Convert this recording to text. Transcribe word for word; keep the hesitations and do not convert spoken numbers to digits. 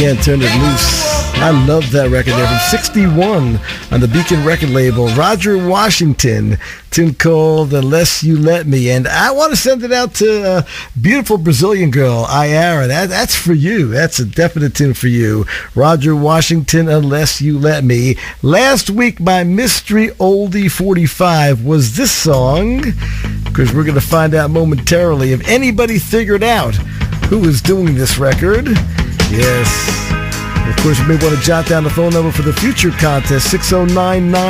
Can't Turn It Loose. I love that record there from sixty-one on the Beacon record label. Roger Washington, tune called Unless You Let Me. And I want to send it out to a beautiful Brazilian girl, Ayara. That, that's for you. That's a definite tune for you. Roger Washington, Unless You Let Me. Last week, my mystery oldie forty-five was this song, because we're going to find out momentarily if anybody figured out who is doing this record. Yes. Of course, you may want to jot down the phone number for the future contest, six oh nine nine